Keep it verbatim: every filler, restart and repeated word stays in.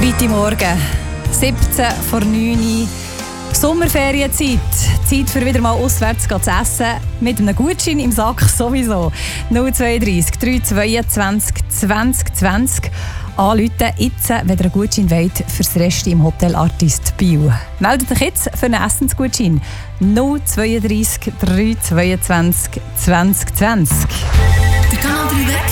Freitagmorgen, siebzehn vor neun Uhr. Sommerferienzeit. Zeit für wieder mal auswärts zu essen. Mit einem Gutschein im Sack sowieso. null zwei drei drei zweiundzwanzig zwanzig zwanzig. Anrufen jetzt, wenn ihr einen Gutschein wollt für das Rest im Hotel Artist Biel. Meldet euch jetzt für einen Essensgutschein. null zwei drei drei zweiundzwanzig zwanzig zwanzig. Der Kanal drei